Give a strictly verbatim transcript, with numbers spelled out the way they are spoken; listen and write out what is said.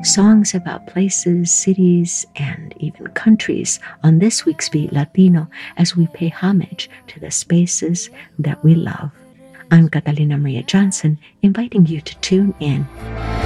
songs about places, cities, and even countries on this week's Beat Latino as we pay homage to the spaces that we love. I'm Catalina Maria Johnson, inviting you to tune in.